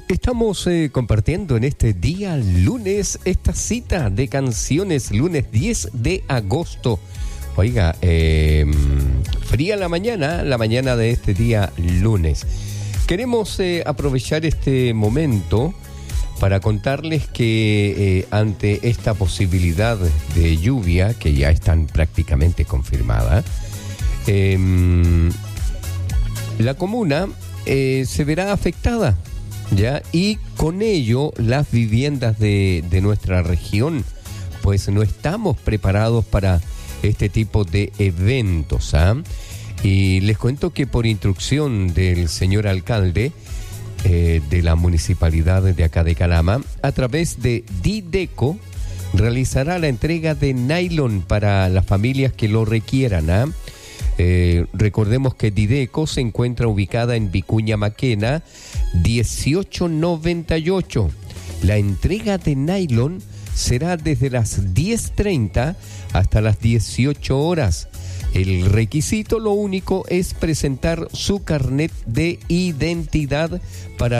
Estamos compartiendo en este día lunes esta cita de canciones, lunes 10 de agosto. Oiga, fría la mañana de este día lunes. Queremos aprovechar este momento para contarles que ante esta posibilidad de lluvia, que ya están prácticamente confirmada, la comuna se verá afectada, ¿ya? Y con ello las viviendas de nuestra región, pues no estamos preparados para este tipo de eventos, ¿ah? Y les cuento que por instrucción del señor alcalde de la municipalidad de acá de Calama, a través de Dideco, realizará la entrega de nylon para las familias que lo requieran, ¿ah? Recordemos que Dideco se encuentra ubicada en Vicuña Maquena 1898. La entrega de nylon será desde las 10:30 hasta las 18 horas. El requisito, lo único, es presentar su carnet de identidad para